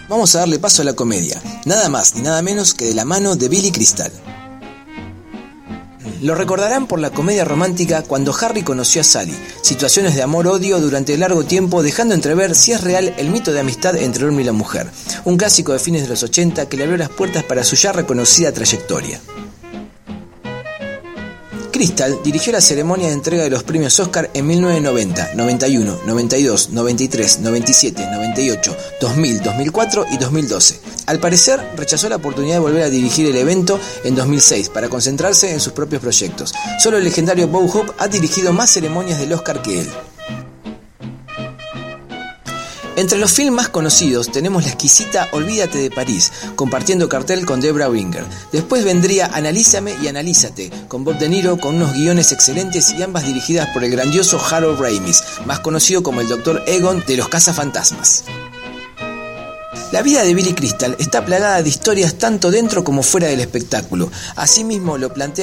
Vamos a darle paso a la comedia, nada más ni nada menos que de la mano de Billy Crystal. Lo recordarán por la comedia romántica Cuando Harry conoció a Sally, situaciones de amor-odio durante largo tiempo, dejando entrever si es real el mito de amistad entre el hombre y la mujer, un clásico de fines de los 80 que le abrió las puertas para su ya reconocida trayectoria. Crystal dirigió la ceremonia de entrega de los premios Oscar en 1990, 91, 92, 93, 97, 98, 2000, 2004 y 2012. Al parecer, rechazó la oportunidad de volver a dirigir el evento en 2006 para concentrarse en sus propios proyectos. Solo el legendario Bob Hope ha dirigido más ceremonias del Oscar que él. Entre los films más conocidos tenemos la exquisita Olvídate de París, compartiendo cartel con Debra Winger. Después vendría Analízame y Analízate, con Bob De Niro, con unos guiones excelentes y ambas dirigidas por el grandioso Harold Ramis, más conocido como el Dr. Egon de los Cazafantasmas. La vida de Billy Crystal está plagada de historias tanto dentro como fuera del espectáculo. Asimismo lo plantea